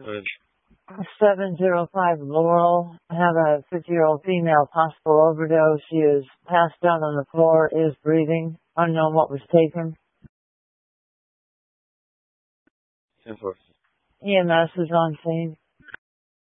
Good. 705 Laurel. I have a 50-year-old female, possible overdose. She is passed out on the floor, is breathing. Unknown what was taken. 10-4. EMS is on scene.